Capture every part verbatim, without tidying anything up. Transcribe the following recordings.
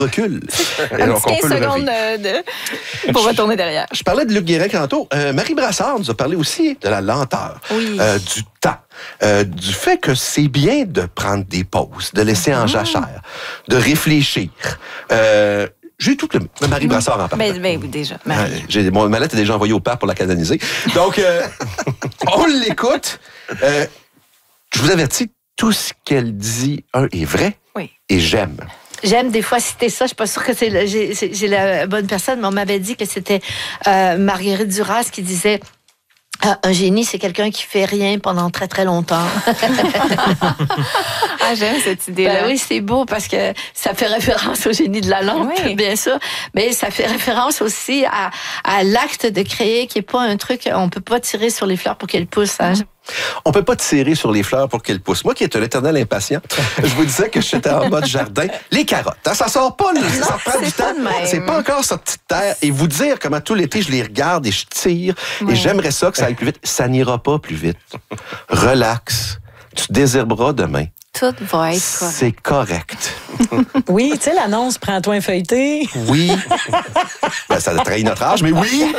recul. Un petit quinze secondes de... pour retourner derrière. Je parlais de Luc Guérin tantôt. Euh, Marie Brassard nous a parlé aussi de la lenteur, oui. euh, du temps, euh, du fait que c'est bien de prendre des pauses, de laisser en jachère, de réfléchir. Euh, J'ai tout le... Marie Brassard en parle. Ben, ben oui, déjà. Marie. Euh, j'ai... Mon ma lettre est déjà envoyée au père pour la canoniser. Donc, euh, on l'écoute. Euh, je vous avertis, tout ce qu'elle dit, un, est vrai oui. et j'aime. J'aime des fois citer ça. Je suis pas sûre que c'est le, j'ai, j'ai la bonne personne, mais on m'avait dit que c'était euh, Marguerite Duras qui disait euh, un génie, c'est quelqu'un qui fait rien pendant très très longtemps. Ah, j'aime cette idée-là. Ben oui, c'est beau parce que ça fait référence au génie de la lampe, oui. bien sûr, mais ça fait référence aussi à, à l'acte de créer, qui est pas un truc. On peut pas tirer sur les fleurs pour qu'elles poussent. Hein. On peut pas tirer sur les fleurs pour qu'elles poussent. Moi qui est un éternel impatient, je vous disais que j'étais en mode jardin. Les carottes, hein, ça sort pas, là, non, ça prend du temps. C'est pas encore sorti de terre. Et vous dire comment tout l'été, je les regarde et je tire. Oui. Et j'aimerais ça que ça aille plus vite. Ça n'ira pas plus vite. Relax. Tu désherberas demain. Tout va être correct. C'est correct. Oui, tu sais, l'annonce, prends-toi un feuilleté. Oui. Ben, ça trahit notre âge, mais oui.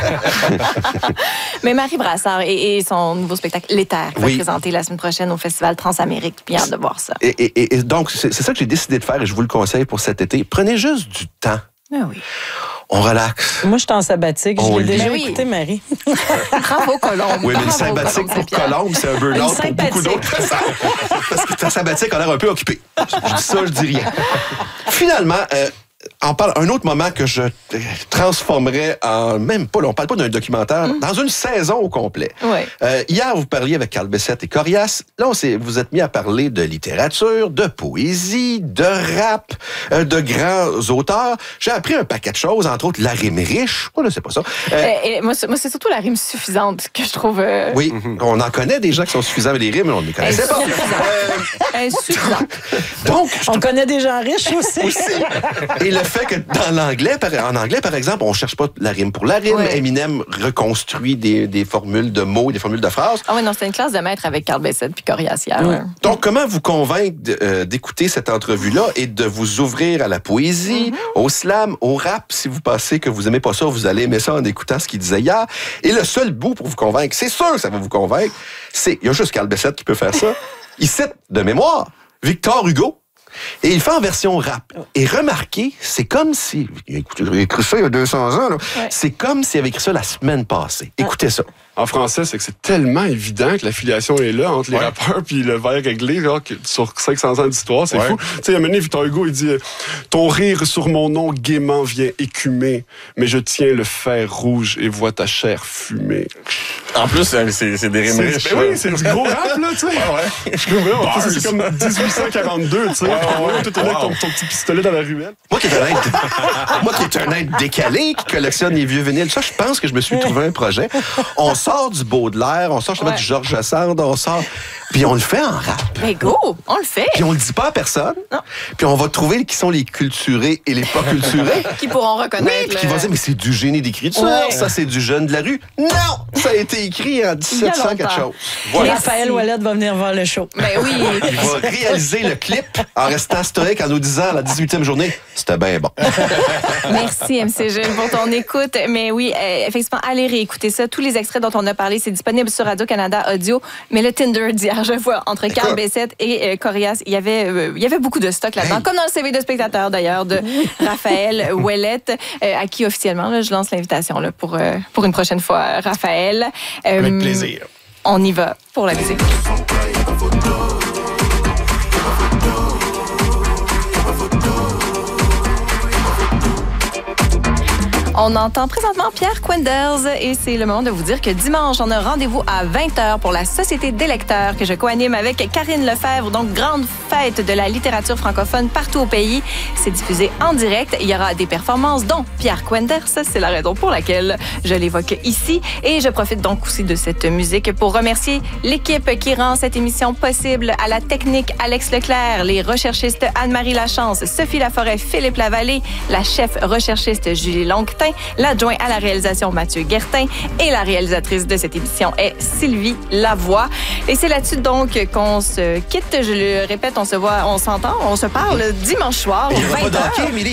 Mais Marie Brassard et, et son nouveau spectacle, L'Éther, qui oui. va présenter la semaine prochaine au Festival Transamérique. Bien hâte de voir ça. Et, et, et donc, c'est, c'est ça que j'ai décidé de faire et je vous le conseille pour cet été. Prenez juste du temps. Ah oui. On relaxe. Moi, je suis en sabbatique. On je l'ai lit. déjà oui. écouté, Marie. Bravo, Colombe. Oui, mais le Bravo, sabbatique Colombe, pour Colombe, c'est un burn-out pour beaucoup d'autres personnes. Parce que ta sabbatique a l'air un peu occupée. Je dis ça, je dis rien. Finalement, euh, on parle un autre moment que je transformerais en... Même pas, là, on parle pas d'un documentaire, mm. dans une saison au complet. Oui. Euh, hier, vous parliez avec Carl Bessette et Corias. Là, on s'est, vous êtes mis à parler de littérature, de poésie, de rap, euh, de grands auteurs. J'ai appris un paquet de choses, entre autres la rime riche. Moi, là, c'est pas ça. Euh, et, et moi, c'est, moi, c'est surtout la rime suffisante que je trouve... Euh... Oui, mm-hmm. on en connaît des gens qui sont suffisants avec les rimes, mais on ne les connaissait pas. Euh... Insuffisant. Donc, on trouve... connaît des gens riches aussi. aussi. Et le fait que dans l'anglais, par, en anglais, par exemple, on cherche pas la rime pour la rime. Oui. Eminem reconstruit des, des formules de mots, des formules de phrases. Ah oui, non, c'était une classe de maître avec Carl Bessette puis Corias hier. Oui. Ouais. Donc, comment vous convaincre de, euh, d'écouter cette entrevue-là et de vous ouvrir à la poésie, mm-hmm. au slam, au rap? Si vous pensez que vous aimez pas ça, vous allez aimer ça en écoutant ce qu'il disait hier. Et le seul bout pour vous convaincre, c'est sûr que ça va vous convaincre, c'est, il y a juste Carl Bessette qui peut faire ça. Il cite de mémoire Victor Hugo. Et il fait en version rap. Et remarquez, c'est comme si... Écoutez, il a écrit ça il y a deux cents ans. Là. Ouais. C'est comme s'il avait écrit ça la semaine passée. Écoutez ça. En français, c'est que c'est tellement évident que l'affiliation est là entre les ouais. rappeurs puis le vers réglé là, que, sur cinq cents ans d'histoire. C'est ouais. fou. Tu sais, il y a un moment donné, Victor Hugo, il dit « Ton rire sur mon nom gaiement vient écumer, mais je tiens le fer rouge et vois ta chair fumer. » En plus, c'est, c'est des rimes riches. Oui, c'est du gros rap, là, tu sais. Ouais, ouais. Je trouve bien. En plus, c'est comme dix-huit cent quarante-deux, tu sais. Ouais, ouais, tout est là avec ton, ton petit pistolet dans la ruelle. Moi qui est un être, moi qui est un être décalé, qui collectionne les vieux vinyles, ça, je pense que je me suis trouvé un projet. On sort du Baudelaire, on sort justement ouais. du Georges Sand, on sort... Puis on le fait en rap. Mais go, on le fait. Puis on le dit pas à personne. Non. Puis on va trouver qui sont les culturés et les pas culturés. Qui pourront reconnaître. Oui, puis qui vont dire, mais c'est du génie d'écriture, ouais. ça c'est du jeune de la rue. Non, ça a été écrit en dix-sept cents quelque chose. Voilà. Raphaël Ouellette va venir voir le show. Ben oui. Il va réaliser le clip en restant stoïque en nous disant la dix-huitième journée, c'était bien bon. Merci M C Gilles pour ton écoute. Mais oui, effectivement, allez réécouter ça. Tous les extraits dont on a parlé, c'est disponible sur Radio-Canada Audio. Mais le Tinder d'hier, je vois, entre Carl Bessette et euh, Corias, il y avait, euh, il y avait beaucoup de stock là-dedans, hey. Comme dans le C V de spectateur d'ailleurs, de Raphaël Ouellette, euh, à qui officiellement, là, je lance l'invitation là, pour, euh, pour une prochaine fois, Raphaël. Euh, Avec plaisir. On y va pour la musique. On entend présentement Pierre Quenders et c'est le moment de vous dire que dimanche, on a rendez-vous à vingt heures pour la Société des lecteurs que je co-anime avec Karine Lefebvre. Donc, grande fête de la littérature francophone partout au pays. C'est diffusé en direct. Il y aura des performances dont Pierre Quenders. C'est la raison pour laquelle je l'évoque ici. Et je profite donc aussi de cette musique pour remercier l'équipe qui rend cette émission possible. À la technique, Alex Leclerc, les recherchistes Anne-Marie Lachance, Sophie Laforêt, Philippe Lavallée, la chef recherchiste Julie Longtin, l'adjoint à la réalisation Mathieu Guertin et la réalisatrice de cette émission est Sylvie Lavoie. Et c'est là-dessus donc qu'on se quitte. Je le répète, on se voit, on s'entend, on se parle dimanche soir. Il n'y aura pas d'hockey, Émilie.